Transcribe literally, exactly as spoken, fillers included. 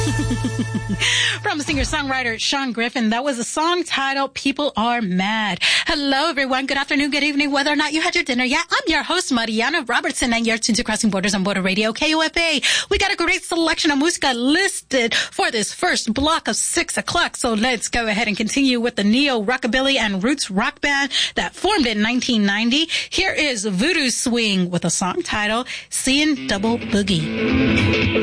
From singer-songwriter Sean Griffin, that was a song titled People Are Mad. Hello, everyone. Good afternoon, good evening, whether or not you had your dinner yet. I'm your host, Mariana Robertson, and you're tuned to Crossing Borders on Border Radio, K U F A. We got a great selection of música listed for this first block of six o'clock, so let's go ahead and continue with the neo-rockabilly and roots rock band that formed in nineteen ninety. Here is Voodoo Swing with a song titled Seeing Double Boogie.